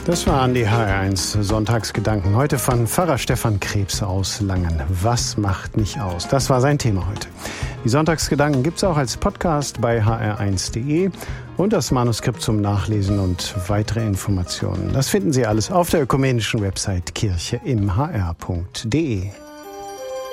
Das waren die HR1 Sonntagsgedanken. Heute von Pfarrer Stefan Krebs aus Langen. Was macht mich aus? Das war sein Thema heute. Die Sonntagsgedanken gibt's auch als Podcast bei hr1.de und das Manuskript zum Nachlesen und weitere Informationen. Das finden Sie alles auf der ökumenischen Website kircheimhr.de.